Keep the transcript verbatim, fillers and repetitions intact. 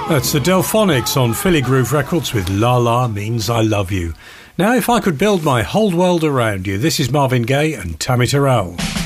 That's the Delphonics on Philly Groove Records with La La Means I Love You. Now, if I could build my whole world around you, this is Marvin Gaye and Tammy Terrell.